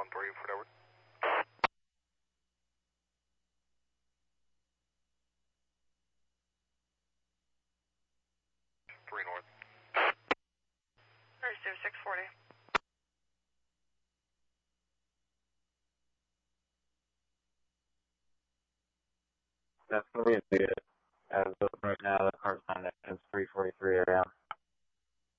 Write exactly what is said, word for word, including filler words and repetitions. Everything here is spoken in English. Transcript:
one three, whatever. three north. Receive six forty. Definitely a bit. As of right now, the car's on at three forty-three area.